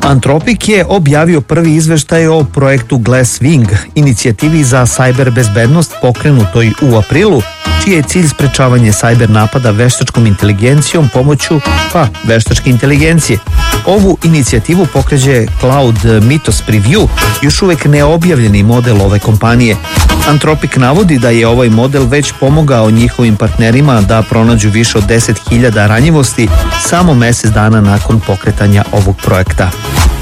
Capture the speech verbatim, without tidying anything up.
Anthropic je objavio prvi izveštaj o projektu Glasswing, inicijativi za sajber bezbednost pokrenutoj u aprilu, čiji je cilj sprečavanje sajber napada veštačkom inteligencijom pomoću pa veštačke inteligencije. Ovu inicijativu pokreće Cloud Mythos Preview, još uvek neobjavljeni model ove kompanije. Anthropic navodi da je ovaj model već pomogao njihovim partnerima da pronađu više od deset hiljada ranjivosti samo mesec dana nakon pokretanja ovog projekta.